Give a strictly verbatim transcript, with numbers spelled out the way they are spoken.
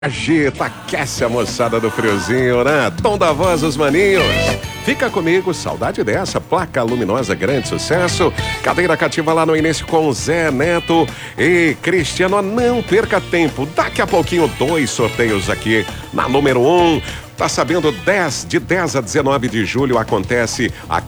Agita, aquece a moçada do friozinho, né? Tom da voz, os maninhos. Fica comigo, saudade dessa. Placa luminosa, grande sucesso. Cadeira cativa lá no início com Zé Neto e Cristiano. Não perca tempo. Daqui a pouquinho, dois sorteios aqui na número um. Tá sabendo, dez, de dez a dezenove de julho acontece a